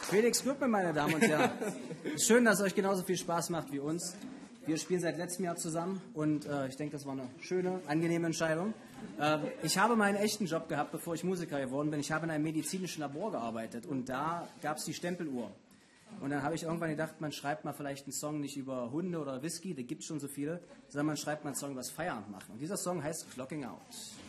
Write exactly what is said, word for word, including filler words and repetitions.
Felix Gluckmann, meine Damen und Herren. Schön, dass es euch genauso viel Spaß macht wie uns. Wir spielen seit letztem Jahr zusammen und äh, ich denke, das war eine schöne, angenehme Entscheidung. Äh, ich habe meinen echten Job gehabt, bevor ich Musiker geworden bin. Ich habe in einem medizinischen Labor gearbeitet und da gab es die Stempeluhr. Und dann habe ich irgendwann gedacht, man schreibt mal vielleicht einen Song nicht über Hunde oder Whisky, da gibt es schon so viele, sondern man schreibt mal einen Song über das Feierabend machen. Und dieser Song heißt Clocking Out.